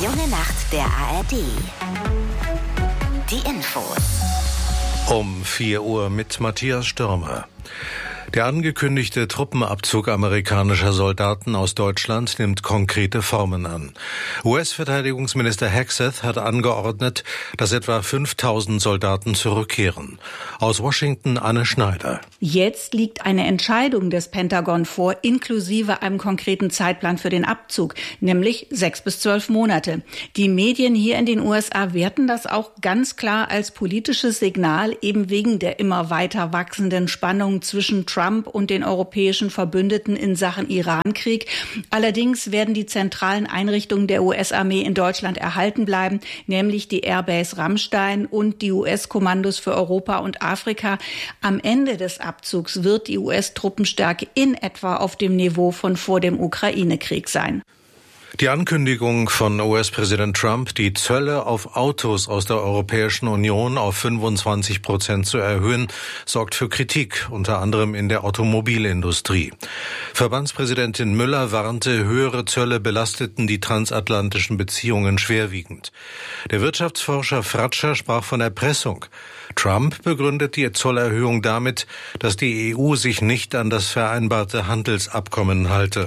junge Nacht der ARD. Die Infos. Um 4 Uhr mit Matthias Stürmer. Der angekündigte Truppenabzug amerikanischer Soldaten aus Deutschland nimmt konkrete Formen an. US-Verteidigungsminister Hegseth hat angeordnet, dass etwa 5.000 Soldaten zurückkehren. Aus Washington Anne Schneider. Jetzt liegt eine Entscheidung des Pentagon vor, inklusive einem konkreten Zeitplan für den Abzug, nämlich 6 bis 12 Monate. Die Medien hier in den USA werten das auch ganz klar als politisches Signal, eben wegen der immer weiter wachsenden Spannung zwischen Trump und den europäischen Verbündeten in Sachen Iran-Krieg. Allerdings werden die zentralen Einrichtungen der US-Armee in Deutschland erhalten bleiben, nämlich die Airbase Ramstein und die US-Kommandos für Europa und Afrika. Am Ende des Abzugs wird die US-Truppenstärke in etwa auf dem Niveau von vor dem Ukraine-Krieg sein. Die Ankündigung von US-Präsident Trump, die Zölle auf Autos aus der Europäischen Union auf 25% zu erhöhen, sorgt für Kritik, unter anderem in der Automobilindustrie. Verbandspräsidentin Müller warnte, höhere Zölle belasteten die transatlantischen Beziehungen schwerwiegend. Der Wirtschaftsforscher Fratscher sprach von Erpressung. Trump begründet die Zollerhöhung damit, dass die EU sich nicht an das vereinbarte Handelsabkommen halte.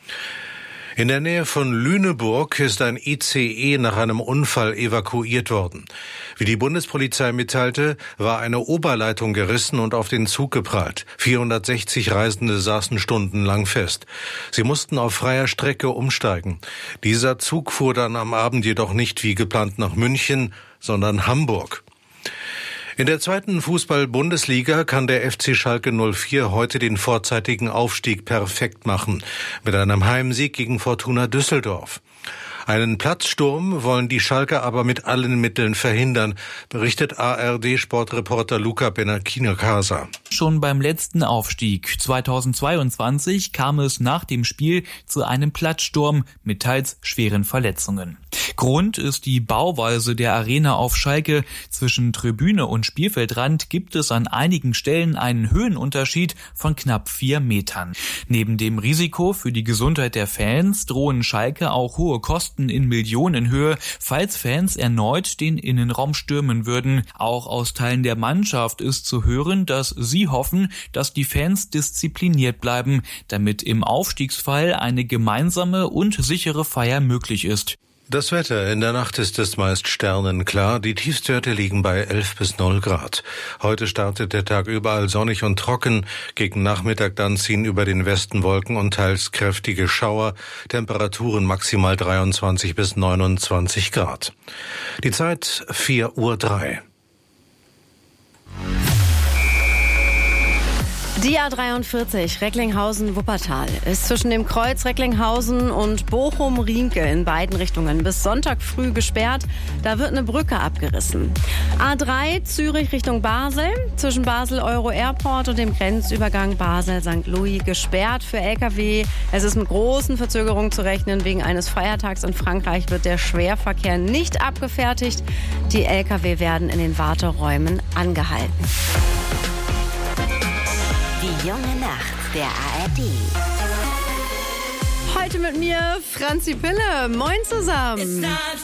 In der Nähe von Lüneburg ist ein ICE nach einem Unfall evakuiert worden. Wie die Bundespolizei mitteilte, war eine Oberleitung gerissen und auf den Zug geprallt. 460 Reisende saßen stundenlang fest. Sie mussten auf freier Strecke umsteigen. Dieser Zug fuhr dann am Abend jedoch nicht wie geplant nach München, sondern Hamburg. In der zweiten Fußball-Bundesliga kann der FC Schalke 04 heute den vorzeitigen Aufstieg perfekt machen, mit einem Heimsieg gegen Fortuna Düsseldorf. Einen Platzsturm wollen die Schalker aber mit allen Mitteln verhindern, berichtet ARD-Sportreporter Luca Benacchini-Casa. Schon beim letzten Aufstieg 2022 kam es nach dem Spiel zu einem Platzsturm mit teils schweren Verletzungen. Grund ist die Bauweise der Arena auf Schalke. Zwischen Tribüne und Spielfeldrand gibt es an einigen Stellen einen Höhenunterschied von knapp 4 Metern. Neben dem Risiko für die Gesundheit der Fans drohen Schalke auch hohe Kosten in Millionenhöhe, falls Fans erneut den Innenraum stürmen würden. Auch aus Teilen der Mannschaft ist zu hören, dass sie hoffen, dass die Fans diszipliniert bleiben, damit im Aufstiegsfall eine gemeinsame und sichere Feier möglich ist. Das Wetter. In der Nacht ist es meist sternenklar. Die Tiefstwerte liegen bei 11 bis 0 Grad. Heute startet der Tag überall sonnig und trocken. Gegen Nachmittag dann ziehen über den Westen Wolken und teils kräftige Schauer. Temperaturen maximal 23 bis 29 Grad. Die Zeit 4:03 Uhr. Die A43 Recklinghausen-Wuppertal ist zwischen dem Kreuz Recklinghausen und Bochum-Riemke in beiden Richtungen bis Sonntag früh gesperrt. Da wird eine Brücke abgerissen. A3 Zürich Richtung Basel, zwischen Basel-Euro-Airport und dem Grenzübergang Basel-St. Louis gesperrt für Lkw. Es ist mit großen Verzögerungen zu rechnen. Wegen eines Feiertags in Frankreich wird der Schwerverkehr nicht abgefertigt. Die Lkw werden in den Warteräumen angehalten. Die junge Nacht der ARD. Heute mit mir Franzi Pille. Moin zusammen.